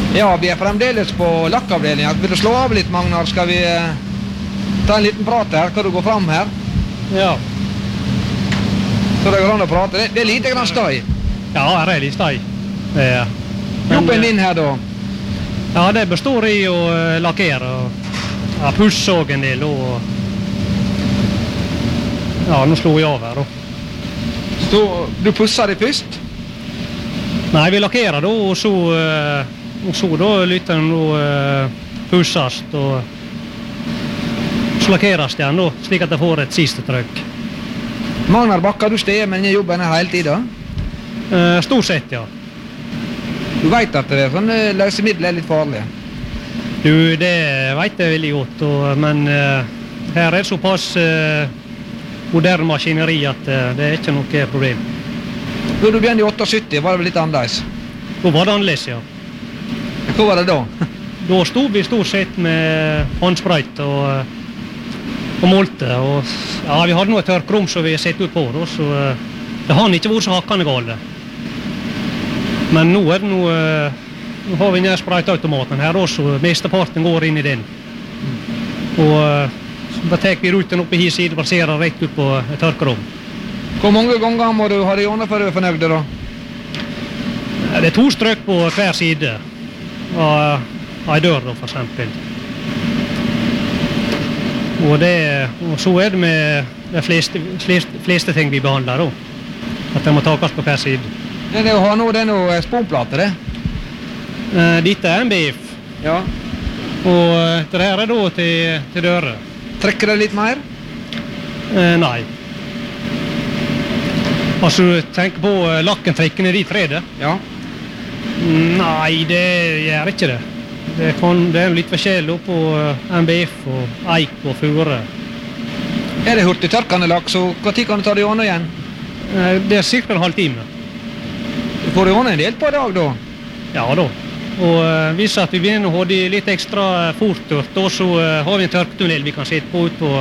Ja, vi fremdeles på lakkavdelingen. Vil du slå av litt, Magnar? Skal vi ta en liten prat her? Kan du gå fram her? Ja. Så det går an å prate. Det lite grann støy. Ja, her litt støy. Jobben din her da? Ja, det består i å lakkere og pusse og en del. Og ja, nå slår jeg av her da. Så du pusser det først? Nei, vi lakkerer da, og så da lytter den da pusses, og så lakkeres det igjen da, slik at det får et siste trykk. Magnar Bakker, du steder med denne jobben her hele tiden? Stort sett, ja. Du vet at det sånn løsemidler er litt farlige? Du, det vet jeg veldig godt, men her er det såpass moderne maskineri at det er ikke noe problem. Da du begynte i 78, var det vel litt annerledes? Da var det annerledes, ja. Hva var det da? Da stod vi stort sett med håndsprøyt og målte. Og, ja, vi hadde noe tørkrom som vi sett ut på, da, så det har ikke vært så hakkende galt. Men nå er det nå har vi nær sprøyteautomaten her, så mesteparten går inn i den. Og da tar vi ruten opp i hi side, baserer rett ut på et tørkerom. Hvor mange ganger må du ha det gjennom for å være fornøyd da? Det er 2 strøk på hver side av en dør, for eksempel. Og så er det med de fleste ting vi behandler, da. At det må takes på hver side. Det du har nå, det er noe sponplate, det? Dette er en BF. Ja. Og det her er da til dører. Trekker det litt mer? Nei. Altså, du tenker på lakken trekkene de frede? Ja. Nei, det gjør ikke det. Det er litt forskjellig på MBF og eik og fure. Er det hurtig tørkende lakk, så hva tid kan du ta det gjennom igjen? Det er cirka en halv time. Du får det gjennom en del på dag da? Ja da. Og hvis at vi begynner å ha det litt ekstra fort, så har vi en tørketunnel vi kan sitte på ut på